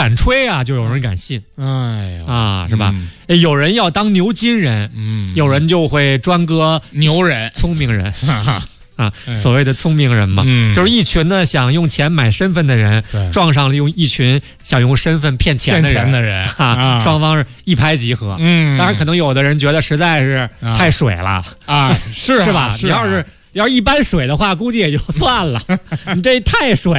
敢吹啊，就有人敢信。 哎呀啊，是吧？有人要当牛金人，有人就会专割牛人、 聪明人。啊，所谓的聪明人嘛，就是一群呢想用钱买身份的人，撞上了用一群想用身份骗钱的人，双方是一拍即合。当然可能有的人觉得实在是太水了啊，是吧？你要是一般水的话，估计也就算了，你这太水。